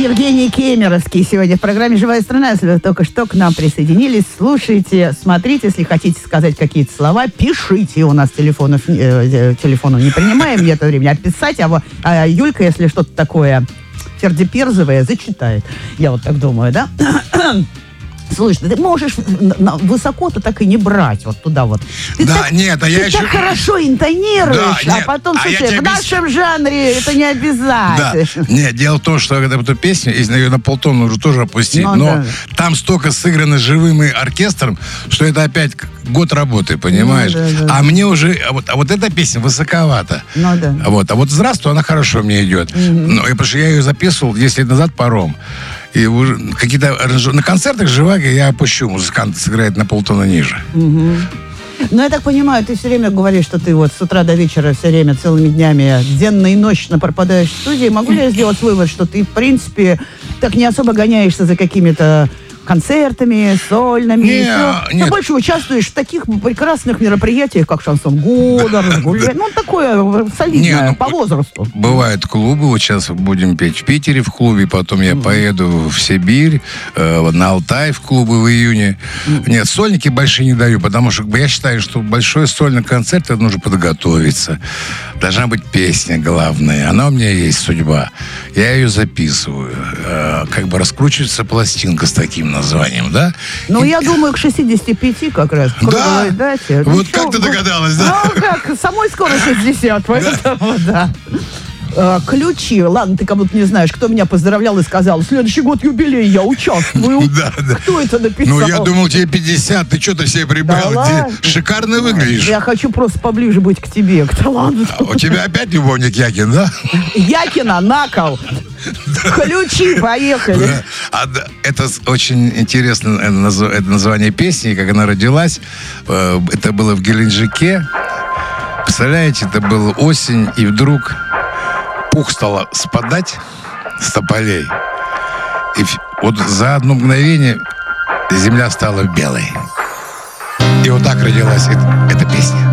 Евгений Кемеровский сегодня в программе «Живая страна». Если вы только что к нам присоединились, слушайте, смотрите. Если хотите сказать какие-то слова, пишите. У нас телефону не принимаем, нет времени. А писать, а Юлька, если что-то такое сердеперзовое, зачитает. Я вот так думаю, да? Слушай, ты можешь высоко-то так и не брать вот туда вот. Ты так хорошо интонируешь, да, потом, слушай, в нашем жанре это не обязательно. Да. Нет, дело в том, что эту песню, если ее на полтона уже тоже опустить, но там столько сыграно живым и оркестром, что это опять год работы, понимаешь? А мне уже, вот эта песня высоковата. А вот «Здравствуй», она хорошо мне идет. Потому что я ее записывал 10 лет назад паром. И уже какие-то на концертах живаго я опущу, музыкант сыграет на полтона ниже. Ну, я так понимаю, ты все время говоришь, что ты вот с утра до вечера все время, целыми днями, денно и ночно пропадаешь в студии. Могу ли я сделать вывод, что ты, в принципе, так не особо гоняешься за какими-то концертами, сольными? Ты больше участвуешь в таких прекрасных мероприятиях, как «Шансон года», «Разгуляй». Ну, такое солидное, по возрасту. Бывают клубы. Вот сейчас будем петь в Питере в клубе, потом я поеду в Сибирь, на Алтай в клубы в июне. Нет, сольники большие не даю, потому что я считаю, что большой сольный концерт, это нужно подготовиться. Должна быть песня главная. Она у меня есть, судьба. Я ее записываю. Как бы раскручивается пластинка с таким названием, да? Ну, я думаю, к 65 как раз. Да? Вот как ты догадалась, да? Ну, как, самой скоро 60, поэтому, да. Ключи. Ладно, ты как будто не знаешь, кто меня поздравлял и сказал: следующий год юбилей, я участвую. Да. Кто это написал? Ну, я думал, тебе 50, ты что-то себе прибавил. Да, шикарно выглядишь. Я хочу просто поближе быть к тебе, к таланту. У тебя опять любовник Якин, да? Якина, на кол. Ключи, поехали. Это очень интересно, это название песни, как она родилась. Это было в Геленджике. Представляете, это была осень, и вдруг пух стало спадать с тополей. И вот за одно мгновение земля стала белой. И вот так родилась эта песня.